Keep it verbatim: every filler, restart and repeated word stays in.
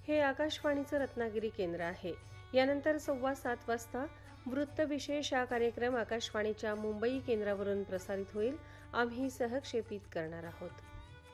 हे आकाशवाणीचं रत्नागिरी केंद्र आहे। यानंतर सव्वा सात वाजता वृत्तविशेष हा कार्यक्रम आकाशवाणीच्या मुंबई केंद्रावरून प्रसारित होईल। आम्ही सहक्षेपित करणार आहोत।